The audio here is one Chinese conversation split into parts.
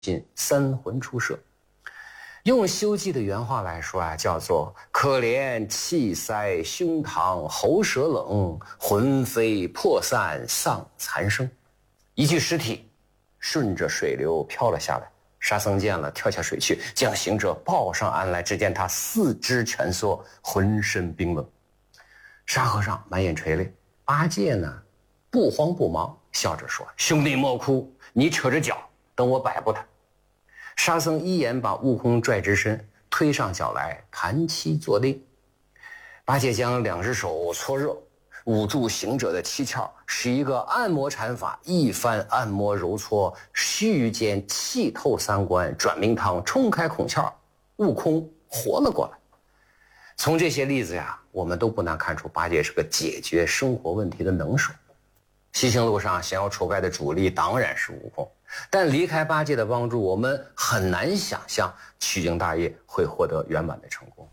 尽三魂出射。用《西游记》的原话来说啊，叫做可怜气塞胸膛喉舌冷，魂飞魄散丧残生。一具尸体顺着水流飘了下来，沙僧见了，跳下水去，将行者抱上岸来。只见他四肢蜷缩，浑身冰冷。沙和尚满眼垂泪，八戒呢不慌不忙，笑着说：“兄弟莫哭，你扯着脚，等我摆布他。”沙僧一眼把悟空拽直身，推上脚来，盘膝坐定。八戒将两只手搓热，捂住行者的七窍，使一个按摩禅法，一番按摩揉搓，须臾间气透三关，转明堂冲开孔窍，悟空活了过来。从这些例子呀，我们都不难看出八戒是个解决生活问题的能手。西行路上降妖除怪的主力当然是悟空，但离开八戒的帮助，我们很难想象取经大业会获得圆满的成功。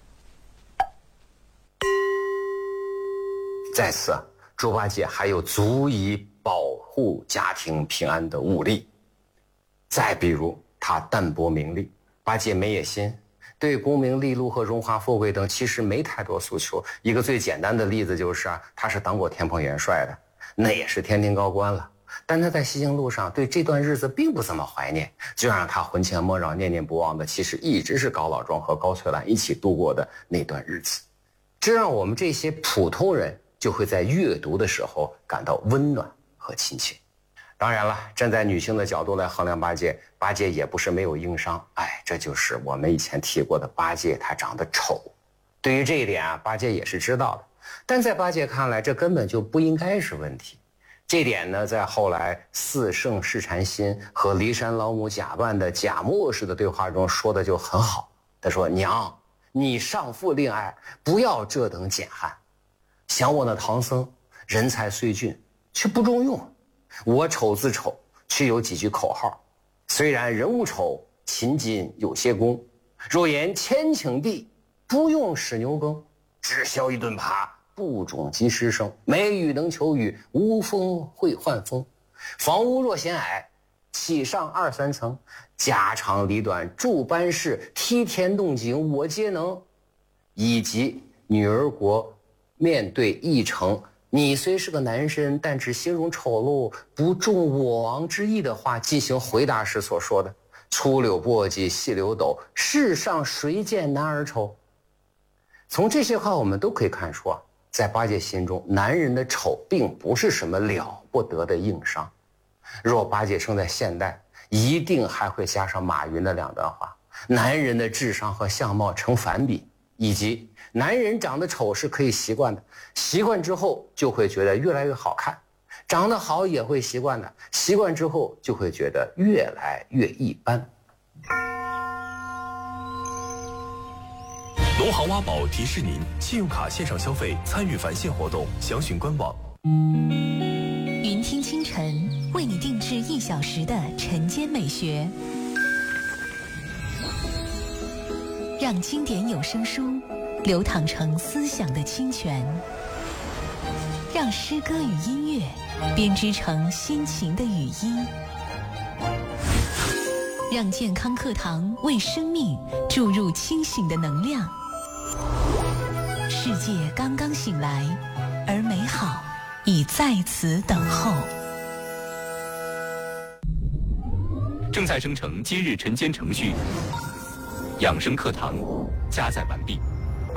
在此，猪八戒还有足以保护家庭平安的武力。再比如他淡泊名利，八戒没野心，对功名利禄和荣华富贵等其实没太多诉求。一个最简单的例子就是他是当过天蓬元帅的，那也是天庭高官了，但他在西行路上对这段日子并不怎么怀念，就让他魂牵梦绕念念不忘的，其实一直是高老庄和高翠兰一起度过的那段日子。这让我们这些普通人就会在阅读的时候感到温暖和亲切。当然了，站在女性的角度来衡量八戒，八戒也不是没有硬伤。这就是我们以前提过的八戒他长得丑。对于这一点八戒也是知道的，但在八戒看来，这根本就不应该是问题。这点呢，在后来四圣试禅心和骊山老母假扮的假墨式的对话中说的就很好。他说：“娘，你上父恋爱，不要这等简汉。想我那唐僧，人才虽俊，却不中用。我丑自丑，却有几句口号。虽然人物丑，勤谨有些功。若言千顷地，不用使牛耕，只消一顿耙，不种及时生。梅雨能求雨，无风会换风。房屋若嫌矮，起上二三层。家长里短，诸般事，梯田动静，我皆能。以及女儿国面对议程，你虽是个男生，但只形容丑陋，不中我王之意的话进行回答时所说的粗柳簸箕，细柳斗，世上谁见男儿丑。”从这些话我们都可以看出在八戒心中，男人的丑并不是什么了不得的硬伤。若八戒生在现代，一定还会加上马云的两段话：男人的智商和相貌成反比，以及男人长得丑是可以习惯的，习惯之后就会觉得越来越好看；长得好也会习惯的，习惯之后就会觉得越来越一般。 农行挖宝提示您：信用卡线上消费参与返现活动，详询官网。 云听清晨为你定制1小时的晨间美学，让经典有声书流淌成思想的清泉，让诗歌与音乐编织成心情的语音，让健康课堂为生命注入清醒的能量。世界刚刚醒来，而美好已在此等候。 正在生成今日晨间程序，养生课堂加载完毕。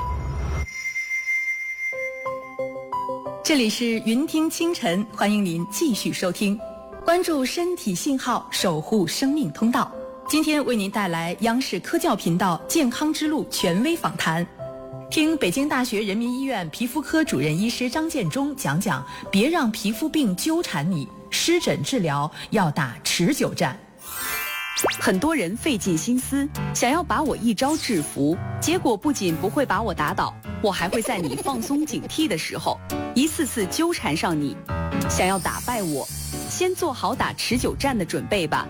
这里是云听清晨，欢迎您继续收听，关注身体信号，守护生命通道。今天为您带来央视科教频道健康之路权威访谈，听北京大学人民医院皮肤科主任医师张建中讲讲，别让皮肤病纠缠你，湿疹治疗要打持久战。 很多人费尽心思想要把我一招制服，结果不仅不会把我打倒，我还会在你放松警惕的时候一次次纠缠上你。想要打败我，先做好打持久战的准备吧。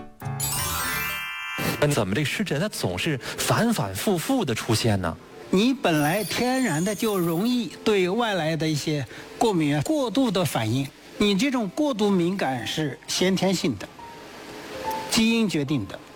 怎么这湿疹它总是反反复复的出现呢？ 你本来天然的就容易对外来的一些过敏过度的反应，你这种过度敏感是先天性的，基因决定的。